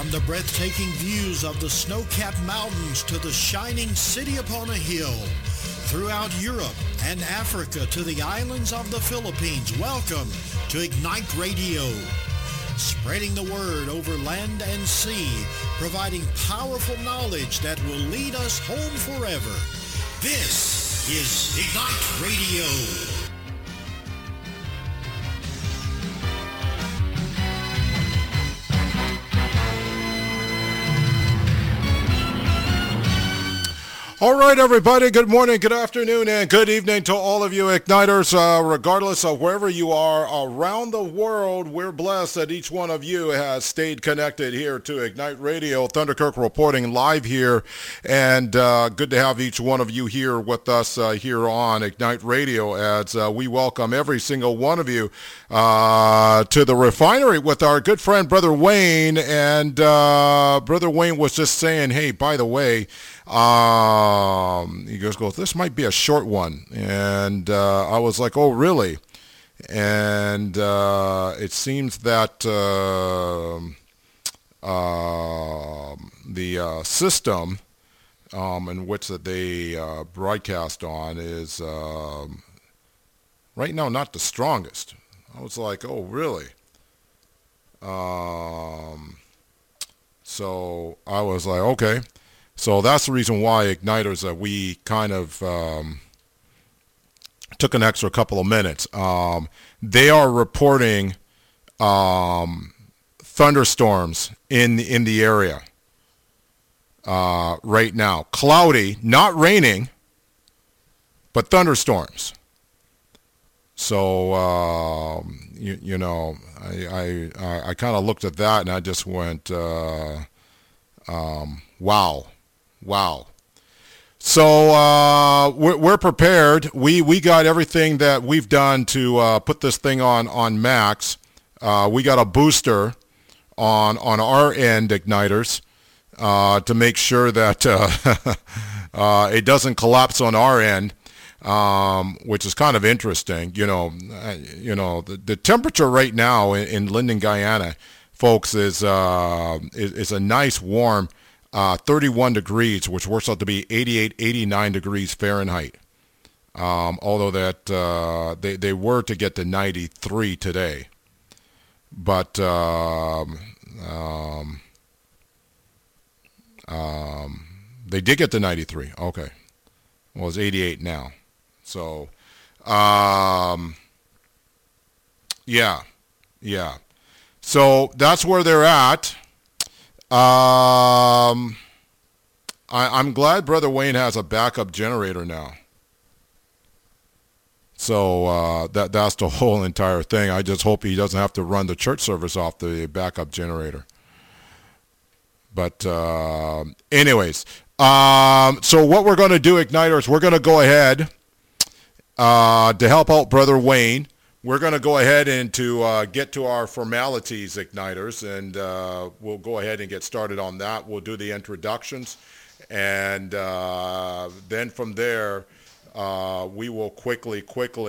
From the breathtaking views of the snow-capped mountains to the shining city upon a hill, throughout Europe and Africa to the islands of the Philippines, welcome to Ignite Radio. Spreading the word over land and sea, providing powerful knowledge that will lead us home forever. This is Ignite Radio. All right, everybody, good morning, good afternoon, and good evening to all of you Igniters, regardless of wherever you are around the world. We're blessed that each one of you has stayed connected here to Ignite Radio. Thunderkirk reporting live here, and good to have each one of you here with us here on Ignite Radio as we welcome every single one of you to the refinery with our good friend, Brother Wayne. And Brother Wayne was just saying, hey, by the way, he goes, this might be a short one. And I was like, oh, really? And it seems that the system in which that they broadcast on is right now not the strongest. I was like, oh, really? So I was like, okay. So that's the reason why, Igniters, that we kind of took an extra couple of minutes. They are reporting thunderstorms in the area right now. Cloudy, not raining, but thunderstorms. So you know, I kind of looked at that and I just went, wow. Wow. So we're prepared. We got everything that we've done to put this thing on max. We got a booster on our end, Igniters, to make sure that it doesn't collapse on our end, which is kind of interesting. You know, the temperature right now in Linden, Guyana, folks, is a nice warm 31 degrees, which works out to be 88, 89 degrees Fahrenheit. Although that they were to get to 93 today. But they did get to 93. Okay. Well, it's 88 now. So, yeah. So that's where they're at. I'm glad Brother Wayne has a backup generator now. So that's the whole entire thing. I just hope he doesn't have to run the church service off the backup generator. But anyways, so what we're going to do, Igniters, we're going to go ahead to help out Brother Wayne. We're going to go ahead and to get to our formalities, Igniters, and we'll go ahead and get started on that. We'll do the introductions, and then from there, we will quickly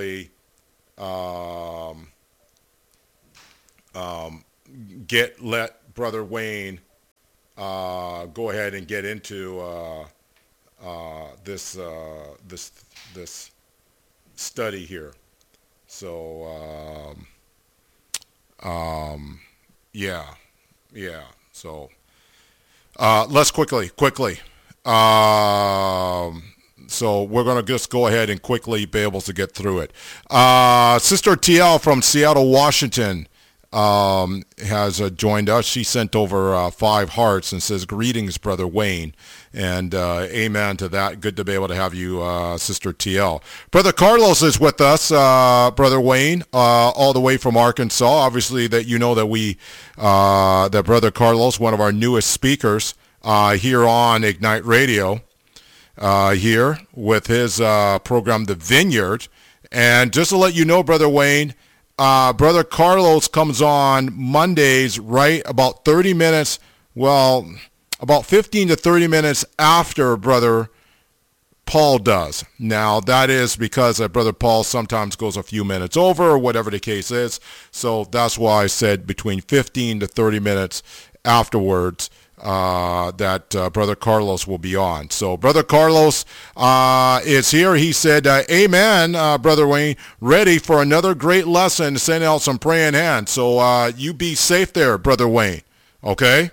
let Brother Wayne go ahead and get into this study here. So, yeah. So, let's quickly. So we're going to just go ahead and quickly be able to get through it. Sister TL from Seattle, Washington, has joined us. She sent over 5 hearts and says, greetings, Brother Wayne. And amen to that. Good to be able to have you, Sister TL. Brother Carlos is with us, Brother Wayne, all the way from Arkansas. Obviously, that you know that that Brother Carlos, one of our newest speakers here on Ignite Radio, here with his program, The Vineyard. And just to let you know, Brother Wayne, Brother Carlos comes on Mondays right about 30 minutes, about 15 to 30 minutes after Brother Paul does. Now, that is because Brother Paul sometimes goes a few minutes over or whatever the case is. So that's why I said between 15 to 30 minutes afterwards that Brother Carlos will be on. So Brother Carlos is here. He said, amen, Brother Wayne, ready for another great lesson, send out some praying hands. So you be safe there, Brother Wayne, okay?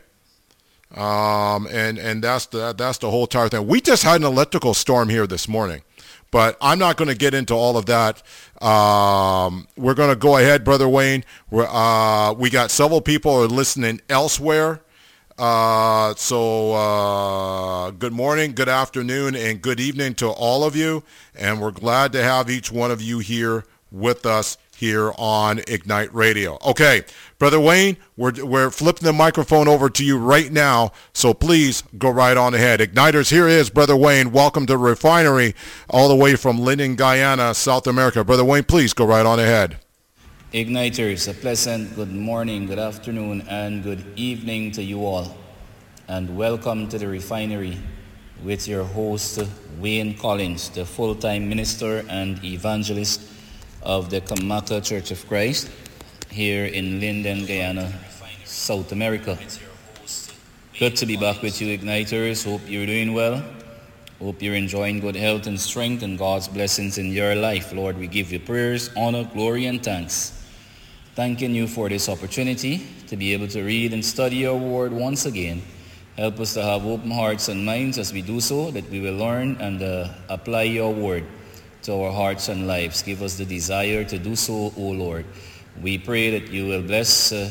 And that's the whole entire thing. We just had an electrical storm here this morning, but I'm not going to get into all of that. We're going to go ahead, Brother Wayne. We got several people who are listening elsewhere. So good morning, good afternoon, and good evening to all of you. And we're glad to have each one of you here with us here on Ignite Radio. Okay, Brother Wayne, we're flipping the microphone over to you right now, so please go right on ahead. Igniters, here is Brother Wayne. Welcome to Refinery, all the way from Linden, Guyana, South America. Brother Wayne, please go right on ahead. Igniters, a pleasant good morning, good afternoon, and good evening to you all. And welcome to the Refinery with your host, Wayne Collins, the full-time minister and evangelist of the Kamaka Church of Christ here in Linden, Guyana, South America. Good to be back with you, Igniters. Hope you're doing well. Hope you're enjoying good health and strength and God's blessings in your life. Lord, we give you prayers, honor, glory, and thanks. Thanking you for this opportunity to be able to read and study your word once again. Help us to have open hearts and minds as we do so, that we will learn and apply your word to our hearts and lives. Give us the desire to do so, O Lord. We pray that you will bless the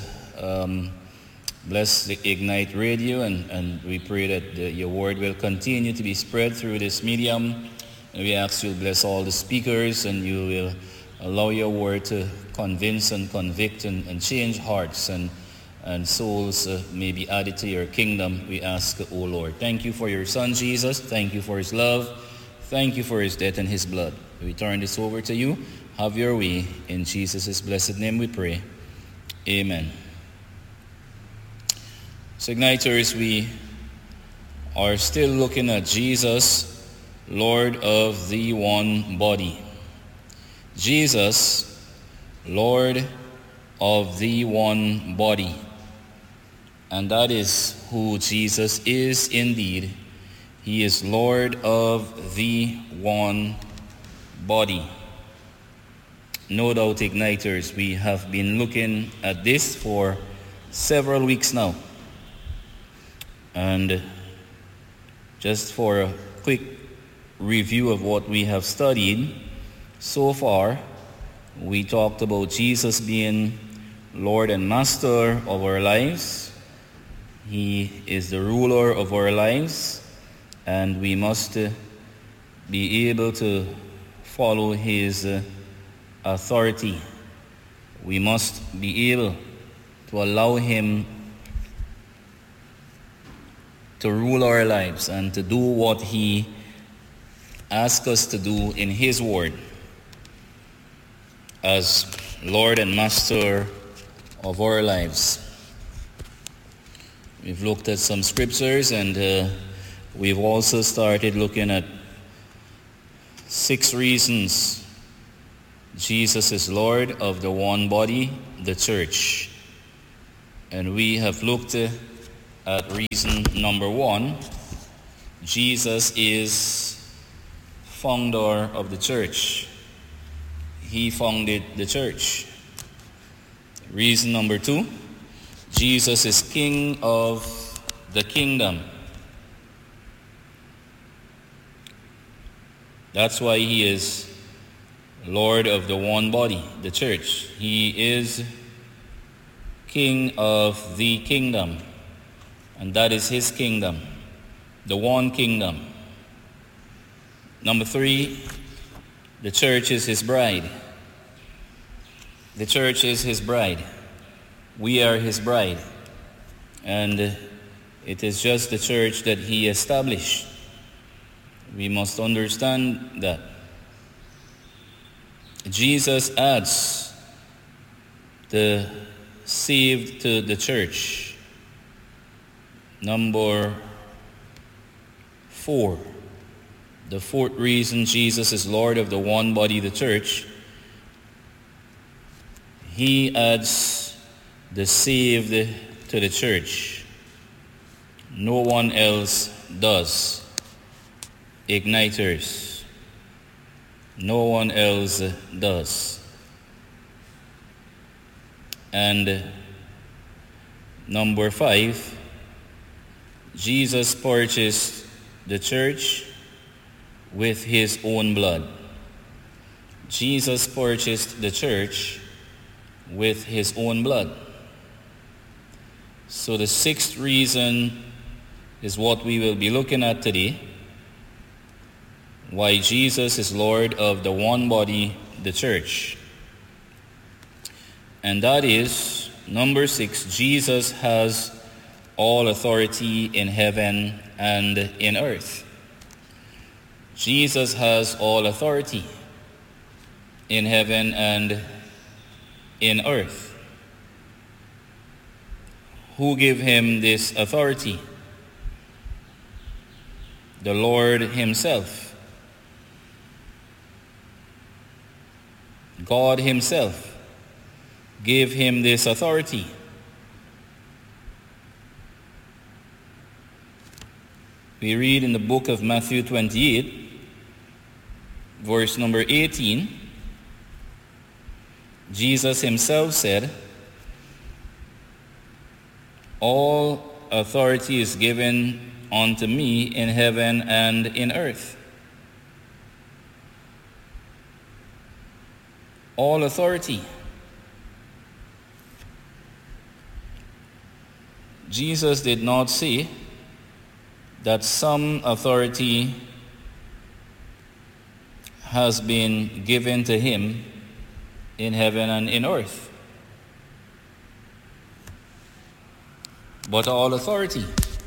Ignite Radio, and we pray that your word will continue to be spread through this medium. And we ask you to bless all the speakers, and you will allow your word to convince and convict and change hearts, and souls may be added to your kingdom, we ask, O Lord. Thank you for your Son, Jesus. Thank you for his love. Thank you for his death and his blood. We turn this over to you. Have your way. In Jesus' blessed name we pray. Amen. So, Igniters, we are still looking at Jesus, Lord of the one body. Jesus, Lord of the one body. And that is who Jesus is indeed. He is Lord of the one body. No doubt, Igniters, we have been looking at this for several weeks now. And just for a quick review of what we have studied so far, we talked about Jesus being Lord and Master of our lives. He is the ruler of our lives, and we must be able to follow his authority. We must be able to allow him to rule our lives and to do what he asks us to do in his word as Lord and Master of our lives. We've looked at some scriptures, and we've also started looking at 6 reasons Jesus is Lord of the one body, the church. And we have looked at reason number 1. Jesus is founder of the church. He founded the church. Reason number 2, Jesus is King of the kingdom. That's why he is Lord of the one body, the church. He is King of the kingdom. And that is his kingdom, the one kingdom. Number 3, the church is his bride. The church is his bride. We are his bride. And it is just the church that he established. We must understand that. Jesus adds the saved to the church. Number 4. The 4th reason Jesus is Lord of the one body, the church. He adds the saved to the church. No one else does. Igniters. No one else does. And number 5, Jesus purchased the church with his own blood. Jesus purchased the church with his own blood. So the 6th reason is what we will be looking at today. Why Jesus is Lord of the one body, the church. And that is, number 6, Jesus has all authority in heaven and in earth. Jesus has all authority in heaven and in earth. Who gave him this authority? The Lord himself. God himself gave him this authority. We read in the book of Matthew 28, verse number 18, Jesus himself said, all authority is given unto me in heaven and in earth. All authority. Jesus did not say that some authority has been given to him in heaven and in earth, but all authority.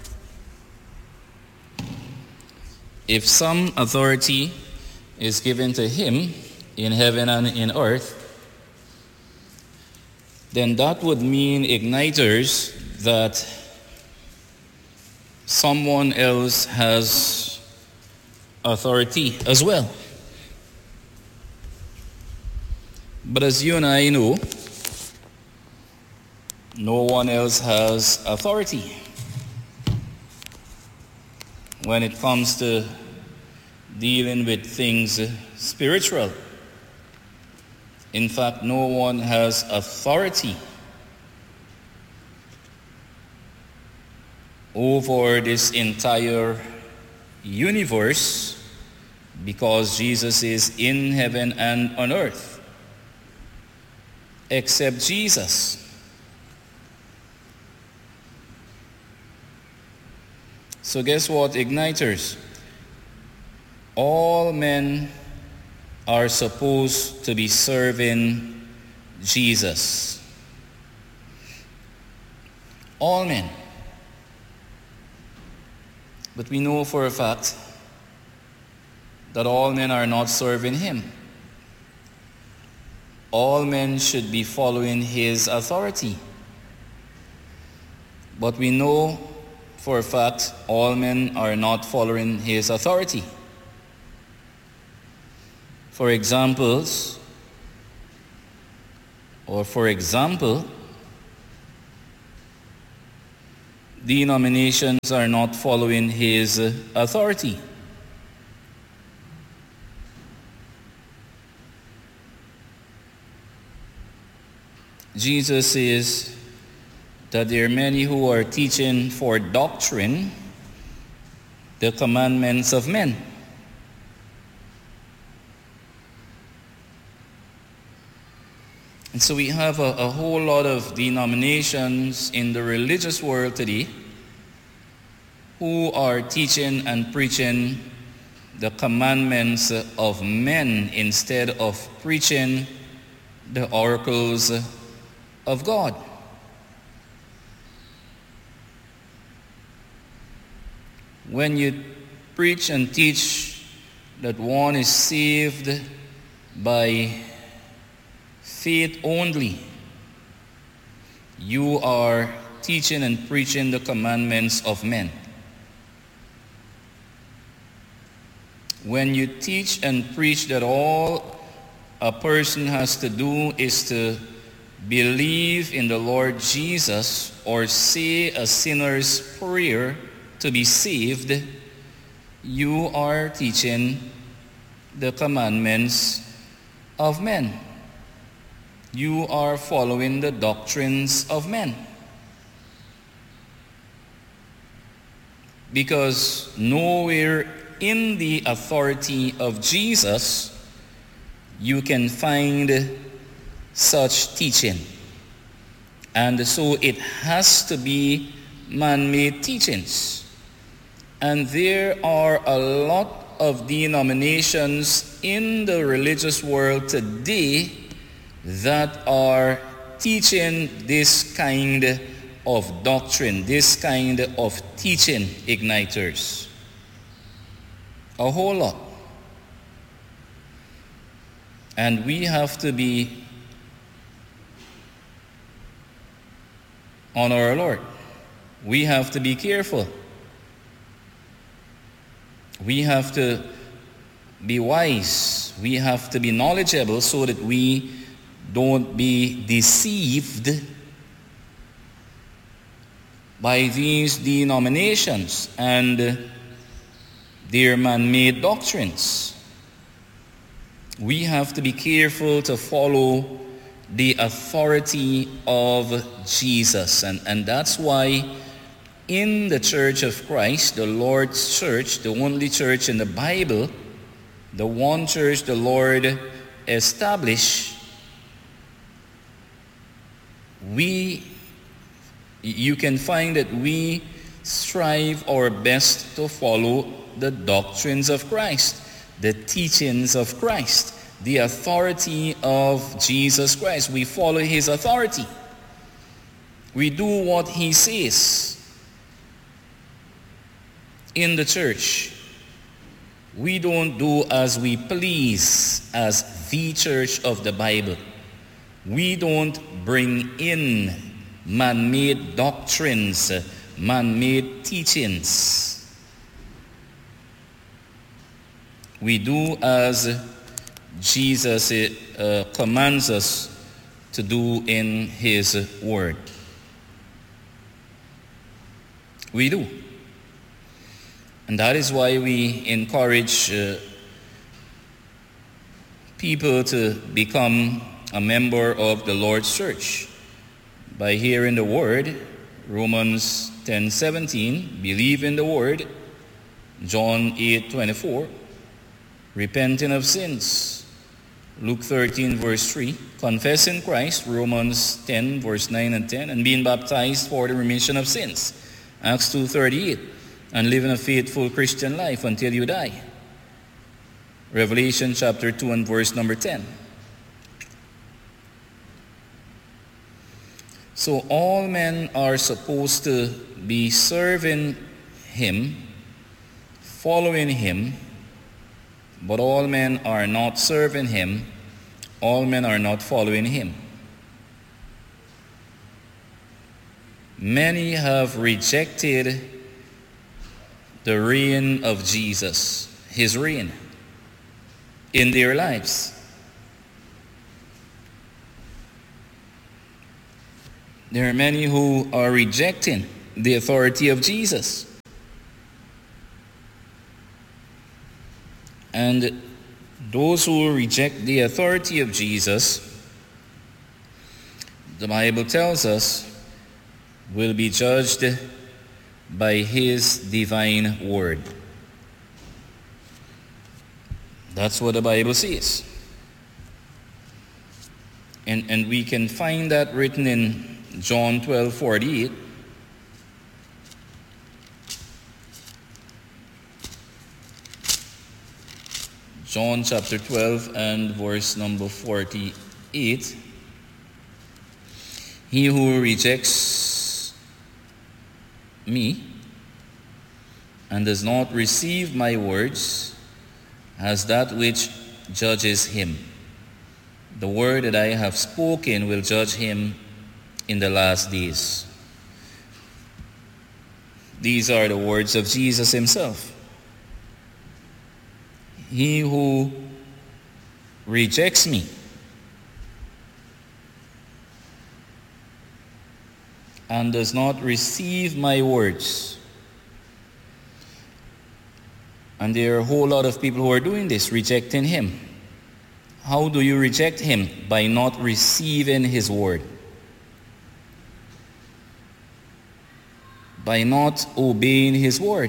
If some authority is given to him in heaven and in earth, then that would mean, igniters, that someone else has authority as well. But as you and I know, no one else has authority when it comes to dealing with things spiritual. In fact, no one has authority over this entire universe, because Jesus is in heaven and on earth, except Jesus. So guess what, igniters? All men are supposed to be serving Jesus. All men. But we know for a fact that all men are not serving him. All men should be following his authority. But we know for a fact all men are not following his authority. For example, denominations are not following his authority. Jesus says that there are many who are teaching for doctrine the commandments of men. And so we have a whole lot of denominations in the religious world today who are teaching and preaching the commandments of men instead of preaching the oracles of God. When you preach and teach that one is saved by faith only, you are teaching and preaching the commandments of men. When you teach and preach that all a person has to do is to believe in the Lord Jesus or say a sinner's prayer to be saved, you are teaching the commandments of men. You are following the doctrines of men. Because nowhere in the authority of Jesus you can find such teaching. And so it has to be man-made teachings. And there are a lot of denominations in the religious world today that are teaching this kind of doctrine, this kind of teaching, igniters. A whole lot. And we have to be on our alert. We have to be careful. We have to be wise. We have to be knowledgeable so that we don't be deceived by these denominations and their man-made doctrines. We have to be careful to follow the authority of Jesus. And that's why in the Church of Christ, the Lord's church, the only church in the Bible, the one church the Lord established, you can find that we strive our best to follow the doctrines of Christ, the teachings of Christ, the authority of Jesus Christ. We follow his authority. We do what he says in the church. We don't do as we please as the church of the Bible. We don't bring in man-made doctrines, man-made teachings. We do as Jesus commands us to do in his word. We do. And that is why we encourage people to become a member of the Lord's church by hearing the word, Romans 10:17, believe in the word, John 8:24, repenting of sins, Luke 13 verse 3, confessing Christ, Romans 10 verse 9 and 10, and being baptized for the remission of sins, Acts 2:38, and living a faithful Christian life until you die, Revelation chapter 2 and verse number 10. So all men are supposed to be serving him, following him, but all men are not serving him, all men are not following him. Many have rejected the reign of Jesus, his reign in their lives. There are many who are rejecting the authority of Jesus. And those who reject the authority of Jesus, the Bible tells us, will be judged by his divine word. That's what the Bible says. And we can find that written in John 12:48. John chapter 12 and verse number 48. He who rejects me and does not receive my words has that which judges him. The word that I have spoken will judge him in the last days. These are the words of Jesus himself. He who rejects me and does not receive my words And there are a whole lot of people who are doing this, rejecting him. How do you reject him? By not receiving his word. By not obeying his word.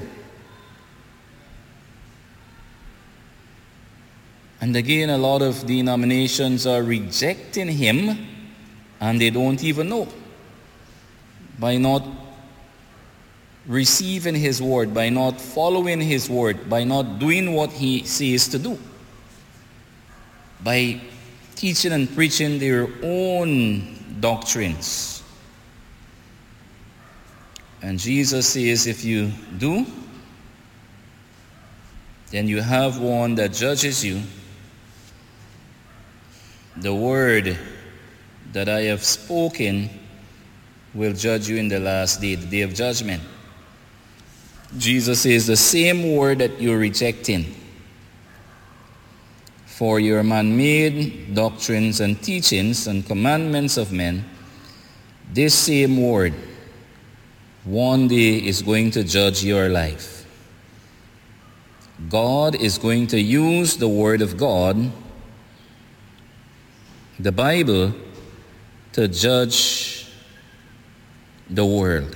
And again, a lot of denominations are rejecting him and they don't even know. By not receiving his word, by not following his word, by not doing what he says to do, by teaching and preaching their own doctrines. And Jesus says, if you do, then you have one that judges you. The word that I have spoken will judge you in the last day, the day of judgment. Jesus says the same word that you're rejecting for your man-made doctrines and teachings and commandments of men, this same word one day is going to judge your life. God is going to use the word of God, the Bible, to judge the world,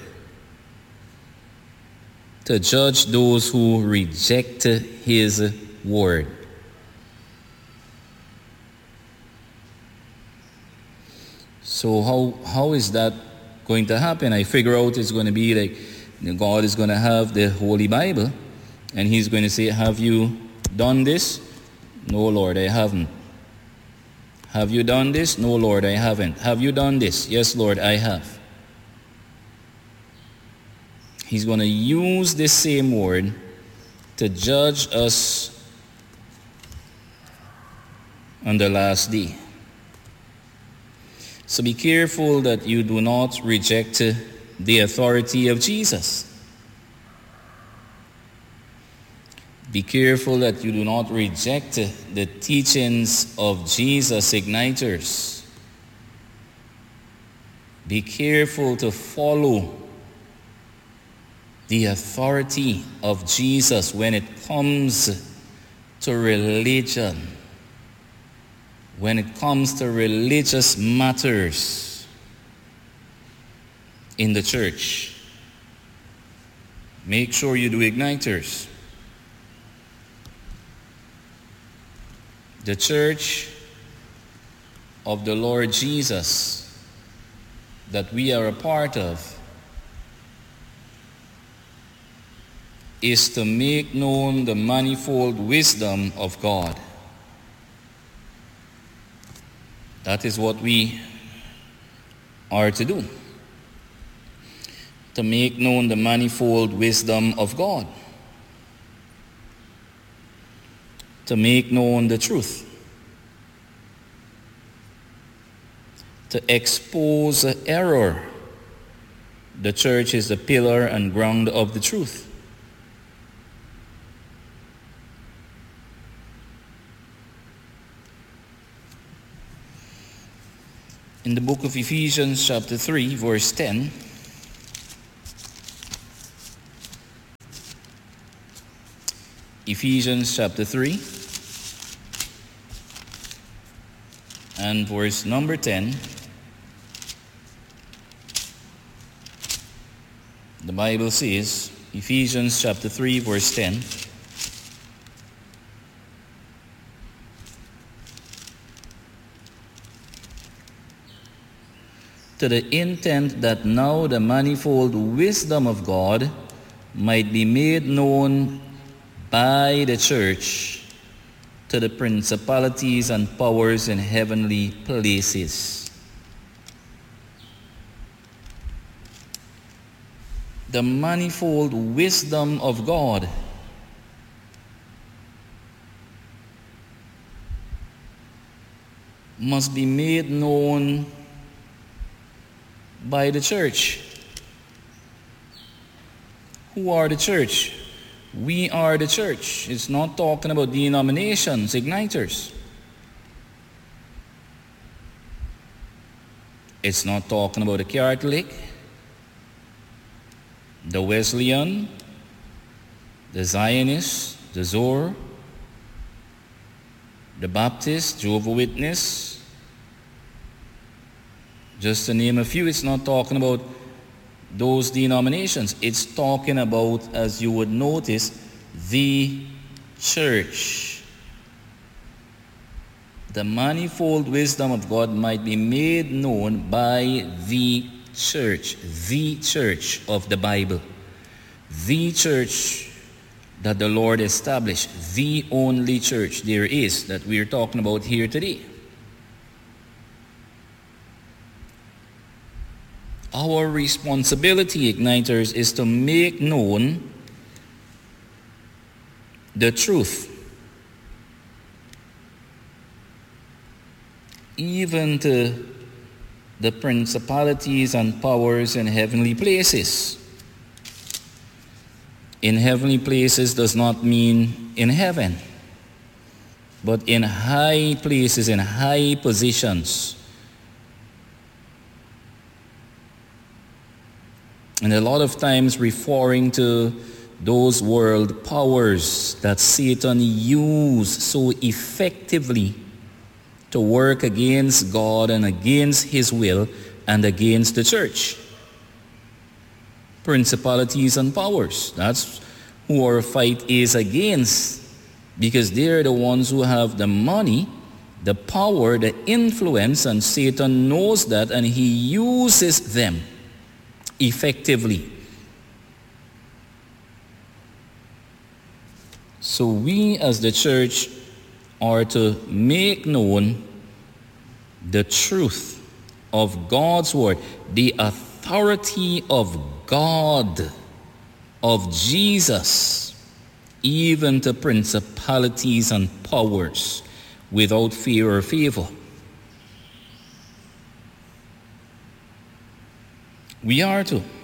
to judge those who reject his word. So how is that going to happen? I figure out it's going to be like God is going to have the Holy Bible and he's going to say, have you done this? No, Lord, I haven't. Have you done this? No, Lord, I haven't. Have you done this? Yes, Lord, I have. He's going to use this same word to judge us on the last day. So be careful that you do not reject the authority of Jesus. Be careful that you do not reject the teachings of Jesus Igniters. Be careful to follow the authority of Jesus when it comes to religion, when it comes to religious matters in the church. Make sure you do Igniters. The church of the Lord Jesus that we are a part of is to make known the manifold wisdom of God. That is what we are to do. To make known the manifold wisdom of God. To make known the truth. To expose error. The church is the pillar and ground of the truth. In the book of Ephesians chapter 3, verse 10, Ephesians chapter 3 and verse number 10, the Bible says, Ephesians chapter 3, verse 10, to the intent that now the manifold wisdom of God might be made known by the church to the principalities and powers in heavenly places. The manifold wisdom of God must be made known by the church. Who are the church? We are the church. It's not talking about denominations, Igniters. It's not talking about the Catholic, the Wesleyan, the Zionist, the Zohar, the Baptist, Jehovah's Witness, just to name a few. It's not talking about those denominations. It's talking about, as you would notice, the church. The manifold wisdom of God might be made known by the church of the Bible, the church that the Lord established, the only church there is that we are talking about here today. Our responsibility, Igniters, is to make known the truth, even to the principalities and powers in heavenly places. In heavenly places does not mean in heaven, but in high places, in high positions. And a lot of times referring to those world powers that Satan used so effectively to work against God and against his will and against the church. Principalities and powers. That's who our fight is against, because they're the ones who have the money, the power, the influence, and Satan knows that, and he uses them effectively. So we as the church are to make known the truth of God's word, the authority of God, of Jesus, even to principalities and powers, without fear or favor. We are to.